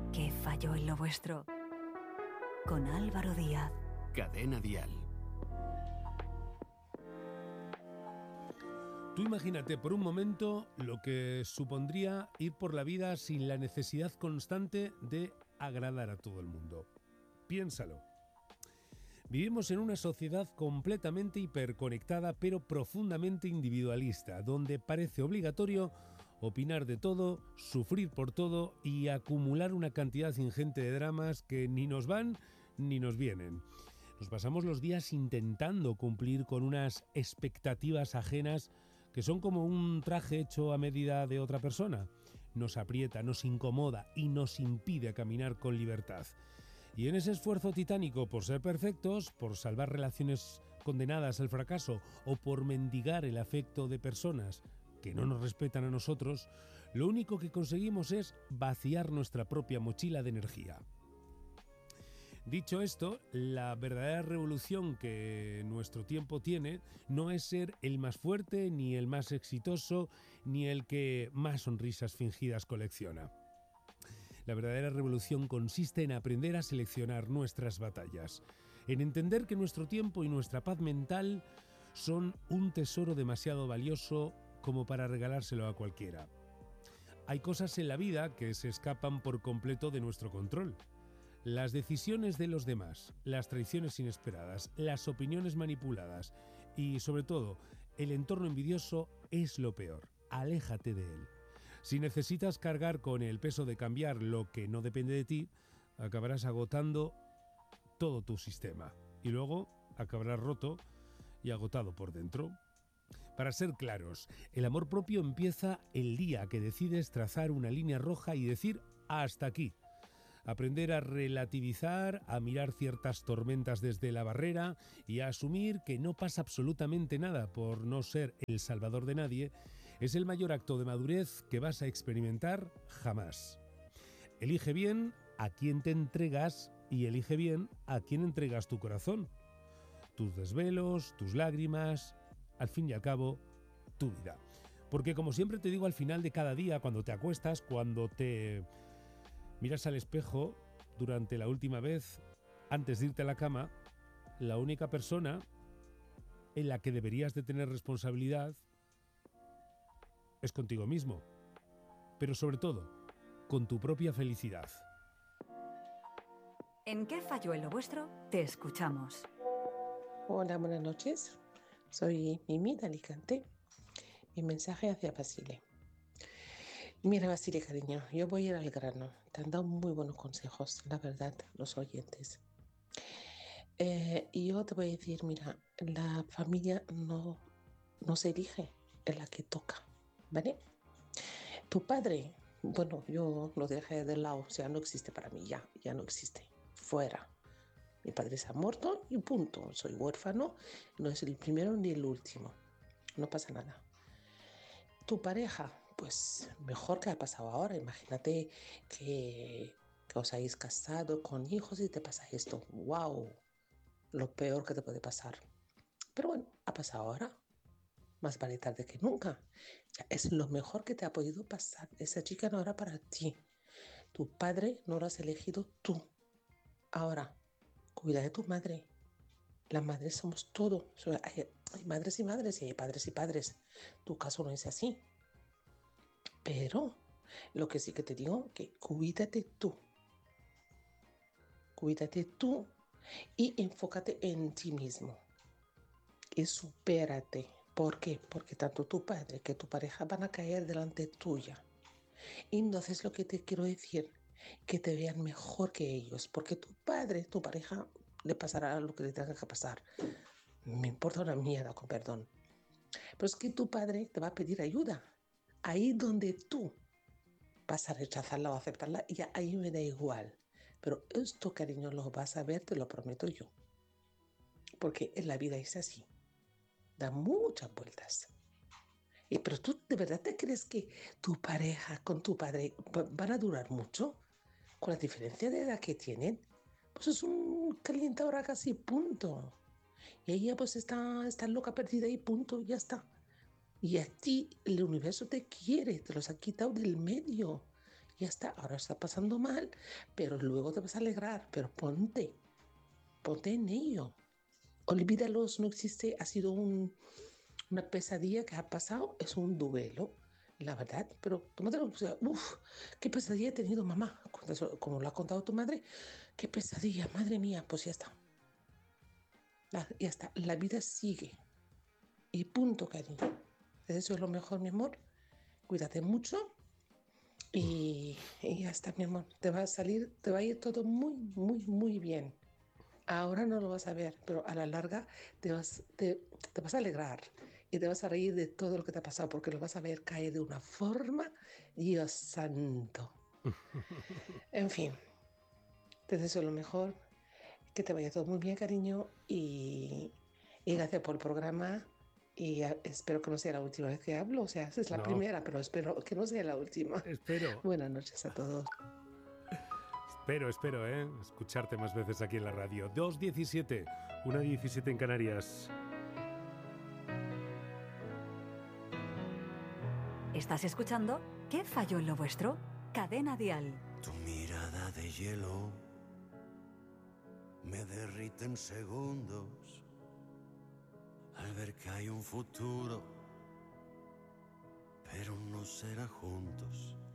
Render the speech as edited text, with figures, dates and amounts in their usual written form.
¿Qué falló en lo vuestro? Con Álvaro Díaz. Cadena Dial. Tú imagínate por un momento lo que supondría ir por la vida sin la necesidad constante de agradar a todo el mundo. Piénsalo. Vivimos en una sociedad completamente hiperconectada pero profundamente individualista, donde parece obligatorio opinar de todo, sufrir por todo y acumular una cantidad ingente de dramas que ni nos van ni nos vienen. Nos pasamos los días intentando cumplir con unas expectativas ajenas que son como un traje hecho a medida de otra persona. Nos aprieta, nos incomoda y nos impide caminar con libertad. Y en ese esfuerzo titánico por ser perfectos, por salvar relaciones condenadas al fracaso o por mendigar el afecto de personas que no nos respetan a nosotros, lo único que conseguimos es vaciar nuestra propia mochila de energía. Dicho esto, la verdadera revolución que nuestro tiempo tiene no es ser el más fuerte, ni el más exitoso, ni el que más sonrisas fingidas colecciona. La verdadera revolución consiste en aprender a seleccionar nuestras batallas, en entender que nuestro tiempo y nuestra paz mental son un tesoro demasiado valioso como para regalárselo a cualquiera. Hay cosas en la vida que se escapan por completo de nuestro control. Las decisiones de los demás, las traiciones inesperadas, las opiniones manipuladas y, sobre todo, el entorno envidioso es lo peor. Aléjate de él. Si necesitas cargar con el peso de cambiar lo que no depende de ti, acabarás agotando todo tu sistema y luego acabarás roto y agotado por dentro. Para ser claros, el amor propio empieza el día que decides trazar una línea roja y decir hasta aquí. Aprender a relativizar, a mirar ciertas tormentas desde la barrera y a asumir que no pasa absolutamente nada por no ser el salvador de nadie es el mayor acto de madurez que vas a experimentar jamás. Elige bien a quién te entregas y elige bien a quién entregas tu corazón. Tus desvelos, tus lágrimas, al fin y al cabo, tu vida. Porque como siempre te digo al final de cada día, cuando te acuestas, cuando te miras al espejo durante la última vez, antes de irte a la cama, la única persona en la que deberías de tener responsabilidad es contigo mismo, pero sobre todo, con tu propia felicidad. ¿En qué falló en lo vuestro? Te escuchamos. Hola, buenas noches. Soy Mimi de Alicante. Mi mensaje hacia Basile. Mira, Basile, cariño, yo voy a ir al grano. Te han dado muy buenos consejos, la verdad, los oyentes. Y yo te voy a decir, mira, la familia no se elige, es la que toca, ¿vale? Tu padre, bueno, yo lo dejé de lado, o sea, no existe para mí, ya no existe, fuera. Mi padre se ha muerto y punto, soy huérfano, no es el primero ni el último, no pasa nada. Tu pareja, pues mejor que ha pasado ahora, imagínate que os hayáis casado con hijos y te pasa esto, wow, lo peor que te puede pasar. Pero bueno, ha pasado ahora. Más vale tarde que nunca. Es lo mejor que te ha podido pasar. Esa chica no era para ti. Tu padre no lo has elegido tú. Ahora, cuida de tu madre. Las madres somos todo. Hay madres y madres y hay padres y padres. Tu caso no es así. Pero lo que sí que te digo, que cuídate tú. Cuídate tú y enfócate en ti mismo. Y supérate. ¿Por qué? Porque tanto tu padre que tu pareja van a caer delante tuya. Y entonces lo que te quiero decir, que te vean mejor que ellos, porque tu padre, tu pareja, le pasará lo que le tenga que pasar. Me importa una mierda, con perdón. Pero es que tu padre te va a pedir ayuda. Ahí donde tú vas a rechazarla o aceptarla, ya ahí me da igual. Pero esto, cariño, lo vas a ver, te lo prometo yo. Porque en la vida es así. Da muchas vueltas. Pero tú de verdad te crees que tu pareja con tu padre van a durar mucho con la diferencia de edad que tienen. Pues es un calientador a casi punto. Y ella pues está loca perdida y punto, ya está. Y a ti el universo te quiere, te los ha quitado del medio. ya está, ahora está pasando mal, pero luego te vas a alegrar, pero ponte en ello. Olvídalos, no existe, ha sido una pesadilla que ha pasado, es un duelo, la verdad, pero tómatelo, o sea, qué pesadilla he tenido, mamá, como lo ha contado tu madre, qué pesadilla, madre mía, pues ya está, ya está, la vida sigue, y punto, cariño. Eso es lo mejor, mi amor, cuídate mucho, y ya está, mi amor, te va a ir todo muy, muy, muy bien. Ahora no lo vas a ver, pero a la larga te vas a alegrar y te vas a reír de todo lo que te ha pasado porque lo vas a ver caer de una forma, Dios santo. En fin, te deseo lo mejor, que te vaya todo muy bien, cariño, y gracias por el programa. Y espero que no sea la última vez que hablo, o sea, esa es la No, primera, pero espero que no sea la última. espero, Buenas noches a todos. espero, escucharte más veces aquí en la radio. 2:17, 1:17 en Canarias. ¿Estás escuchando? ¿Qué falló en lo vuestro? Cadena Dial. Tu mirada de hielo me derrite en segundos al ver que hay un futuro, pero no será juntos.